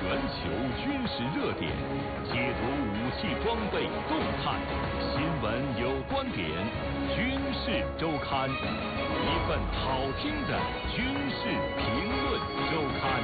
球军事热点，解读武器装备动态，新闻有观点，军事周刊，一份好听的军事评论周刊。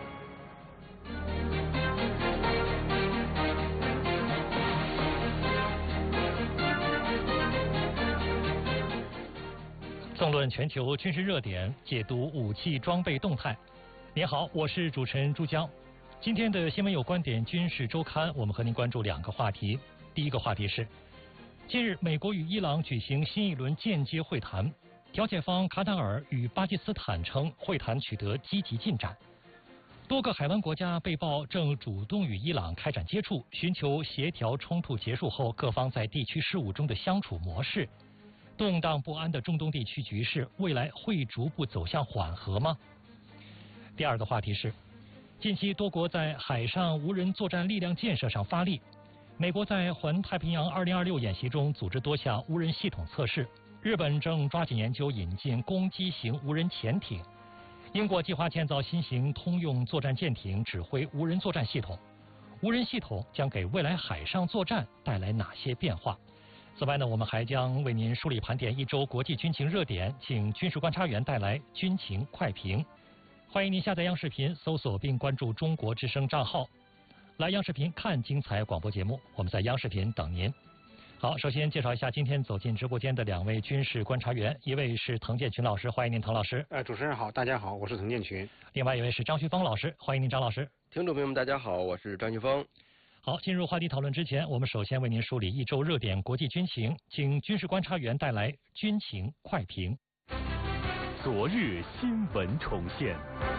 纵论全球军事热点，解读武器装备动态。您好，我是主持人朱江。今天的新闻有观点军事周刊，我们和您关注两个话题。第一个话题是，近日美国与伊朗举行新一轮间接会谈，调解方卡塔尔与巴基斯坦称会谈取得积极进展。多个海湾国家被曝正主动与伊朗开展接触，寻求协调冲突结束后各方在地区事务中的相处模式。动荡不安的中东地区局势，未来会逐步走向缓和吗？第二个话题是，近期多国在海上无人作战力量建设上发力。美国在环太平洋2026演习中组织多项无人系统测试，日本正抓紧研究引进攻击型无人潜艇，英国计划建造新型通用作战舰艇，指挥无人作战系统。无人系统将给未来海上作战带来哪些变化？此外呢，我们还将为您梳理盘点一周国际军情热点，请军事观察员带来军情快评。欢迎您下载央视频，搜索并关注中国之声账号，来央视频看精彩广播节目。我们在央视频等您。好，首先介绍一下今天走进直播间的两位军事观察员，一位是滕建群老师，欢迎您滕老师。 主持人好，大家好，我是滕建群。 另外一位是张旭峰老师，欢迎您张老师。 听众朋友们大家好，我是张旭峰。 好，进入话题讨论之前，我们首先为您梳理一周热点国际军情，请军事观察员带来军情快评。 昨日新闻重现。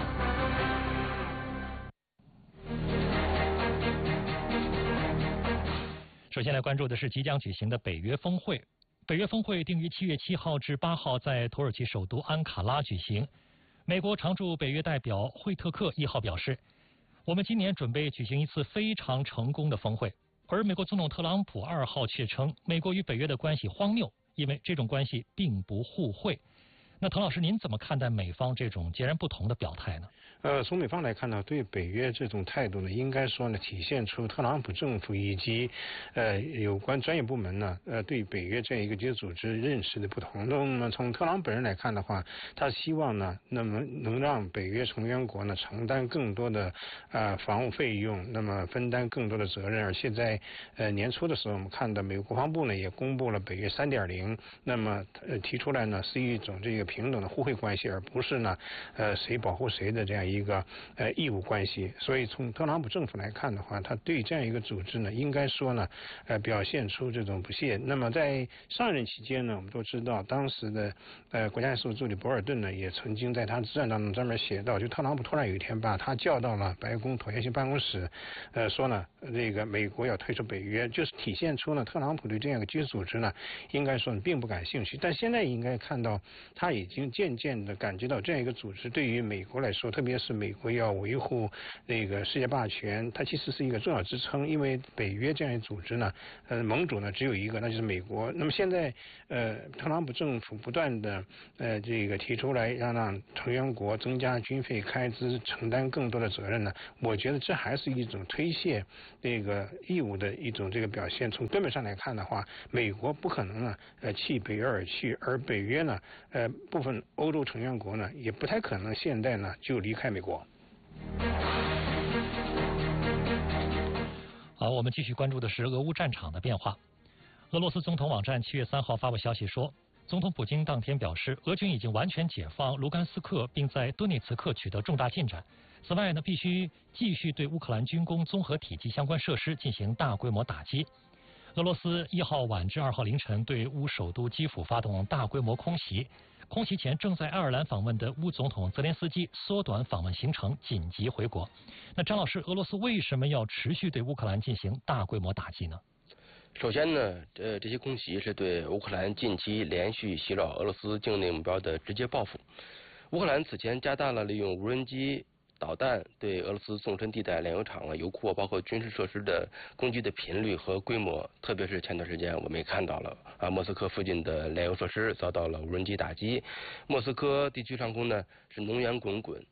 首先来关注的是即将举行的北约峰会。北约峰会定于7月7号至8号在土耳其首都安卡拉举行。美国常驻北约代表惠特克1号表示，我们今年准备举行一次非常成功的峰会。而美国总统特朗普2号却称，美国与北约的关系荒谬，因为这种关系并不互惠。那滕老师，您怎么看待美方这种截然不同的表态呢？ 从美方来看呢，对北约这种态度呢，应该说呢，体现出特朗普政府以及有关专业部门呢，对北约这样一个军事组织认识的不同。那么从特朗普本人来看的话，他希望呢，那么能让北约成员国呢承担更多的防务费用，那么分担更多的责任。而且在年初的时候，我们看到美国国防部呢也公布了北约3.0，那么提出来呢是一种这个平等的互惠关系，而不是呢谁保护谁的这样一个义务关系。所以从特朗普政府来看的话，他对这样一个组织呢，应该说呢表现出这种不屑。那么在上任期间呢，我们都知道当时的国家安全事务助理博尔顿呢，也曾经在他自传当中专门写到，就特朗普突然有一天把他叫到了白宫椭圆形办公室，说呢这个美国要退出北约，就是体现出呢特朗普对这样一个军事组织呢，应该说并不感兴趣。但现在应该看到，他已经渐渐的感觉到这样一个组织对于美国来说，特别是美国要维护那个世界霸权，它其实是一个重要支撑。因为北约这样一个组织呢，盟主呢只有一个，那就是美国。那么现在特朗普政府不断的这个提出来让成员国增加军费开支，承担更多的责任呢，我觉得这还是一种推卸这个义务的一种这个表现。从根本上来看的话，美国不可能呢弃北约而去，而北约呢部分欧洲成员国呢也不太可能现在呢就离开美国。 好，我们继续关注的是俄乌战场的变化。俄罗斯总统网站7月3号发布消息说，总统普京当天表示，俄军已经完全解放卢甘斯克，并在顿涅茨克取得重大进展。此外呢，必须继续对乌克兰军工综合体及相关设施进行大规模打击。俄罗斯1号晚至2号凌晨对乌首都基辅发动大规模空袭，空袭前正在爱尔兰访问的乌总统泽连斯基缩短访问行程，紧急回国。那张老师，俄罗斯为什么要持续对乌克兰进行大规模打击呢？ 首先呢，这些空袭是对乌克兰近期连续袭扰俄罗斯境内目标的直接报复。乌克兰此前加大了利用无人机、导弹对俄罗斯纵深地带炼油厂、油库包括军事设施的攻击的频率和规模，特别是前段时间我们也看到了莫斯科附近的炼油设施遭到了无人机打击，莫斯科地区上空呢是浓烟滚滚。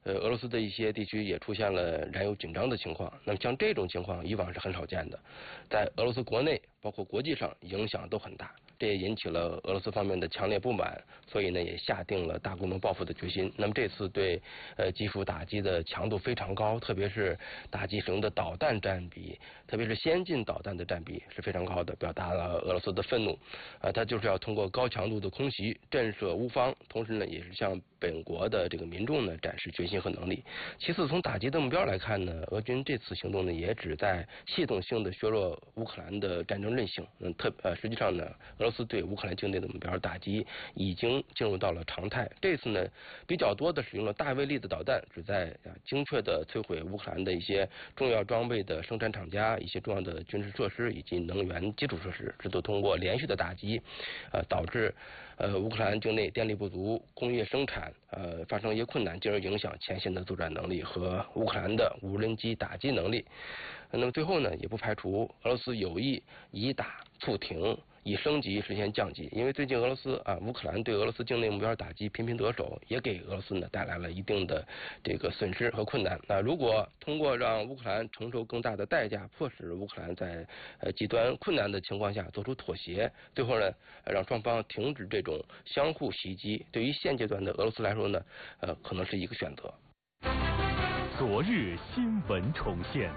俄罗斯的一些地区也出现了燃油紧张的情况。那么像这种情况以往是很少见的，在俄罗斯国内包括国际上影响都很大。这也引起了俄罗斯方面的强烈不满，所以呢也下定了大规模报复的决心。那么这次对基辅打击的强度非常高，特别是打击使用的导弹占比，特别是先进导弹的占比是非常高的，表达了俄罗斯的愤怒。它就是要通过高强度的空袭震慑乌方，同时呢也是向本国的这个民众呢展示决心和能力。其次，从打击的目标来看呢，俄军这次行动呢也旨在系统性的削弱乌克兰的战争韧性。实际上呢，俄罗斯对乌克兰境内的目标打击已经进入到了常态。这次呢，比较多的使用了大威力的导弹，旨在精确的摧毁乌克兰的一些重要装备的生产厂家、一些重要的军事设施以及能源基础设施。这都通过连续的打击，导致乌克兰境内电力不足、工业生产发生一些困难，进而影响前线的作战能力和乌克兰的无人机打击能力。那么最后呢，也不排除俄罗斯有意以打促停，以升级实现降级。因为最近乌克兰对俄罗斯境内目标打击频频得手，也给俄罗斯呢带来了一定的这个损失和困难。如果通过让乌克兰承受更大的代价，迫使乌克兰在极端困难的情况下做出妥协，最后呢让双方停止这种相互袭击，对于现阶段的俄罗斯来说呢，可能是一个选择。 昨日新闻重现。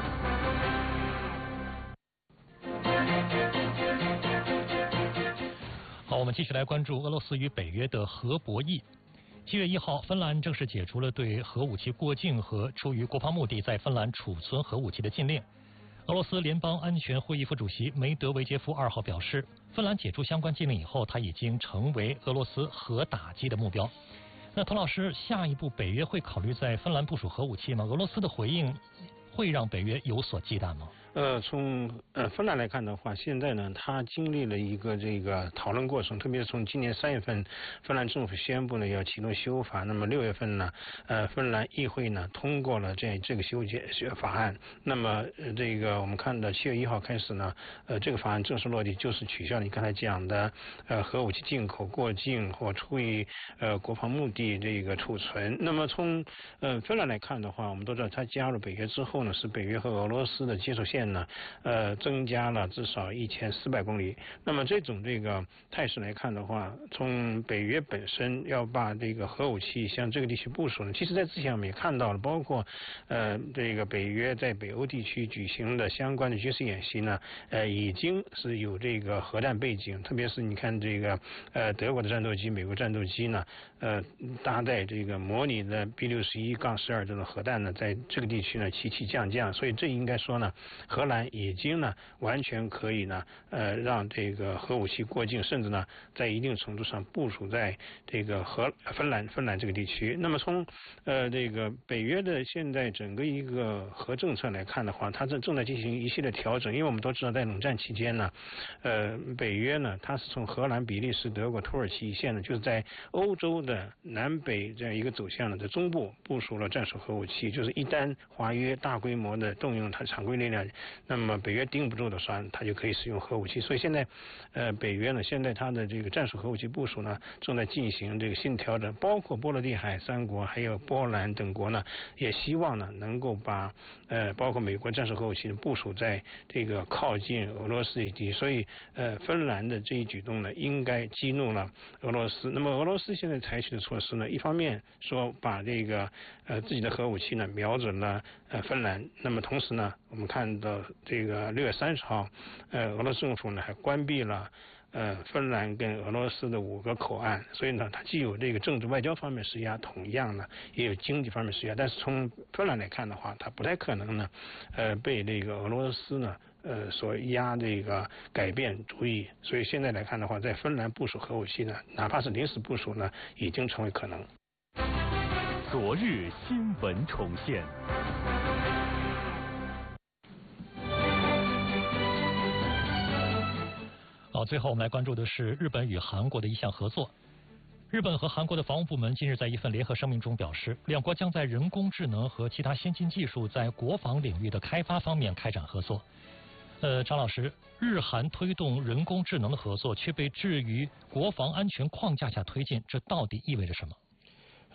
好，我们继续来关注俄罗斯与北约的核博弈。7月1号，芬兰正式解除了对核武器过境和出于国防目的在芬兰储存核武器的禁令。俄罗斯联邦安全会议副主席梅德韦杰夫2号表示，芬兰解除相关禁令以后，他已经成为俄罗斯核打击的目标。那童老师，下一步北约会考虑在芬兰部署核武器吗？俄罗斯的回应会让北约有所忌惮吗？ 从芬兰来看的话，现在呢，它经历了一个这个讨论过程，特别是从今年3月份，芬兰政府宣布呢要启动修法，那么6月份呢，芬兰议会呢通过了这个修法案，那么这个我们看到7月1号开始呢，这个法案正式落地，就是取消你刚才讲的核武器进口、过境或出于国防目的这个储存。那么从芬兰来看的话，我们都知道它加入北约之后呢，使北约和俄罗斯的接触线呢，增加了至少1400公里。那么这种这个态势来看的话，从北约本身要把这个核武器向这个地区部署呢，其实在之前我们也看到了，包括这个北约在北欧地区举行的相关的军事演习呢，已经是有这个核弹背景，特别是你看这个德国的战斗机、美国战斗机呢，搭载这个模拟的 B61-12这种核弹呢，在这个地区呢起起降降，所以这应该说呢，荷兰已经呢完全可以呢让这个核武器过境，甚至呢在一定程度上部署在这个芬兰这个地区。那么从这个北约的现在整个一个核政策来看的话，它正在进行一系列调整，因为我们都知道在冷战期间呢，北约呢它是从荷兰、比利时、德国、土耳其一线呢，就是在欧洲的南北这样一个走向呢，在中部部署了战术核武器，就是一旦华约大规模的动用它常规力量，那么北约顶不住的时候，它就可以使用核武器。所以现在北约呢，现在它的这个战术核武器部署呢，正在进行这个新调整，包括波罗的海3国还有波兰等国呢，也希望呢能够把包括美国战术核武器部署在这个靠近俄罗斯以及，所以芬兰的这一举动呢，应该激怒了俄罗斯。那么俄罗斯现在采取的措施呢，一方面说把这个自己的核武器呢瞄准了芬兰，那么同时呢，我们看到这个6月30号，俄罗斯政府呢还关闭了芬兰跟俄罗斯的5个口岸，所以呢，它既有这个政治外交方面施压，同样呢也有经济方面施压。但是从芬兰来看的话，它不太可能呢，被这个俄罗斯呢所压这个改变主意。所以现在来看的话，在芬兰部署核武器呢，哪怕是临时部署呢，已经成为可能。 昨日新闻重现。 好，最后我们来关注的是日本与韩国的一项合作。日本和韩国的防务部门近日在一份联合声明中表示，两国将在人工智能和其他先进技术在国防领域的开发方面开展合作。张老师，日韩推动人工智能的合作却被置于国防安全框架下推进，这到底意味着什么？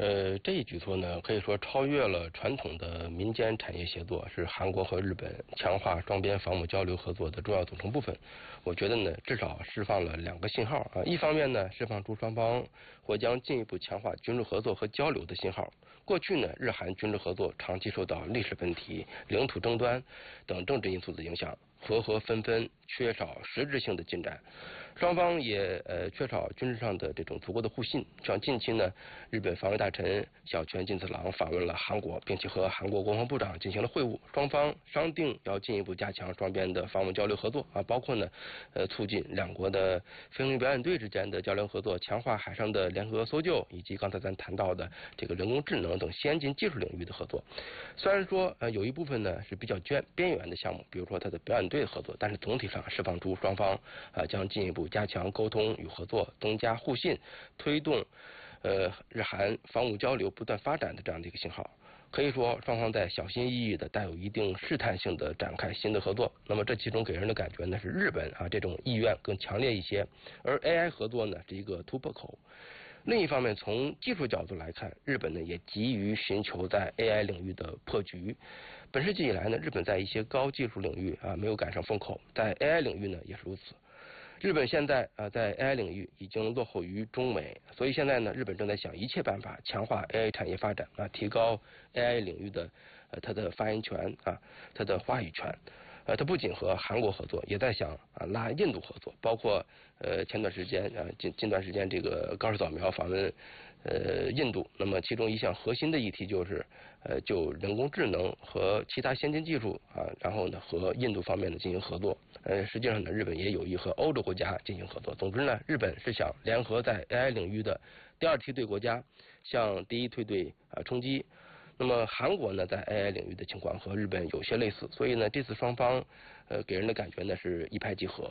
这一举措呢，可以说超越了传统的民间产业协作，是韩国和日本强化双边防务交流合作的重要组成部分。我觉得呢，至少释放了2个信号啊。一方面呢，释放出双方或将进一步强化军事合作和交流的信号。过去呢，日韩军事合作长期受到历史问题、领土争端等政治因素的影响，合合纷纷，缺少实质性的进展。双方也缺少军事上的这种足够的互信。像近期呢，日本防卫大臣小泉进次郎访问了韩国，并且和韩国国防部长进行了会晤，双方商定要进一步加强双边的防务交流合作啊，包括呢促进两国的飞行表演队之间的交流合作，强化海上的联合搜救，以及刚才咱谈到的这个人工智能等先进技术领域的合作。虽然说有一部分呢是比较边缘的项目，比如说它的表演队合作，但是总体上释放出双方将进一步加强沟通与合作，增加互信，推动日韩防务交流不断发展的这样的一个信号。可以说，双方在小心翼翼的、带有一定试探性的展开新的合作。那么这其中给人的感觉呢是日本这种意愿更强烈一些，而 AI 合作呢是一个突破口。另一方面，从技术角度来看，日本呢也急于寻求在 AI 领域的破局。本世纪以来呢，日本在一些高技术领域没有赶上风口，在 AI 领域呢也是如此。日本现在在 AI 领域已经落后于中美，所以现在呢，日本正在想一切办法强化 AI 产业发展提高 AI 领域的它的发言权它的话语权。它不仅和韩国合作，也在想拉印度合作，包括前段时间近段时间这个高市早苗访问印度，那么其中一项核心的议题就是就人工智能和其他先进技术然后呢和印度方面的进行合作。实际上呢，日本也有意和欧洲国家进行合作。总之呢，日本是想联合在 AI 领域的第二梯队国家向第一梯队冲击。那么韩国呢，在 AI 领域的情况和日本有些类似，所以呢，这次双方给人的感觉呢是一拍即合。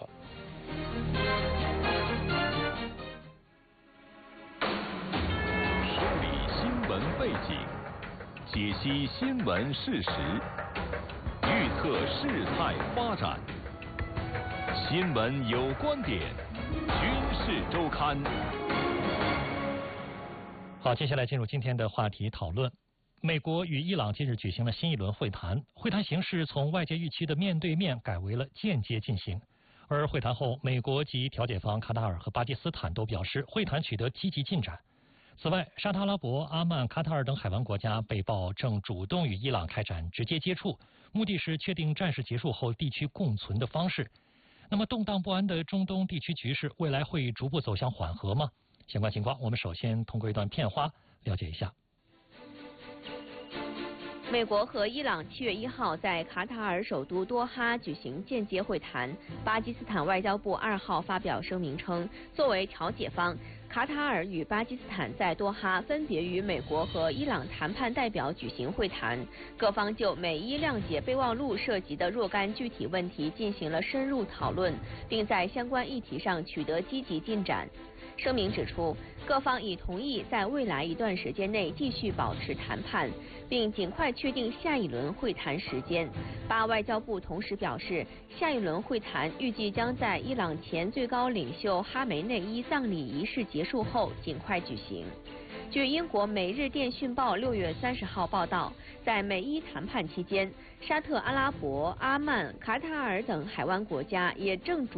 梳理新闻背景，解析新闻事实，预测事态发展。新闻有观点，军事周刊。 好，接下来进入今天的话题讨论。美国与伊朗近日举行了新一轮会谈，会谈形式从外界预期的面对面改为了间接进行。而会谈后，美国及调解方卡塔尔和巴基斯坦都表示会谈取得积极进展。此外，沙特阿拉伯、阿曼、卡塔尔等海湾国家被曝正主动与伊朗开展直接接触，目的是确定战事结束后地区共存的方式。那么动荡不安的中东地区局势未来会逐步走向缓和吗？相关情况我们首先通过一段片花了解一下。 美国和伊朗7月1号在卡塔尔首都多哈举行间接会谈。巴基斯坦外交部2号发表声明称，作为调解方，卡塔尔与巴基斯坦在多哈分别与美国和伊朗谈判代表举行会谈，各方就美伊谅解备忘录涉及的若干具体问题进行了深入讨论，并在相关议题上取得积极进展。声明指出，各方已同意在未来一段时间内继续保持谈判，并尽快确定下一轮会谈时间。巴外交部同时表示，下一轮会谈预计将在伊朗前最高领袖哈梅内伊葬礼仪式结束后尽快举行。据英国《每日电讯报》6月30号报道，在美伊谈判期间，沙特阿拉伯、阿曼、卡塔尔等海湾国家也正